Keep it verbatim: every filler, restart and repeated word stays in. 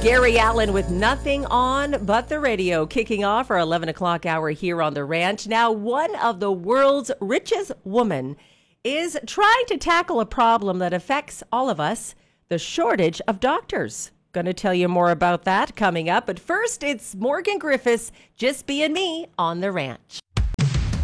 Gary Allen with Nothing On But the Radio, kicking off our eleven o'clock hour here on the ranch. Now, one of the world's richest women is trying to tackle a problem that affects all of us, the shortage of doctors. Going to tell you more about that coming up. But first, it's Morgan Griffiths, Just Being Me on the Ranch.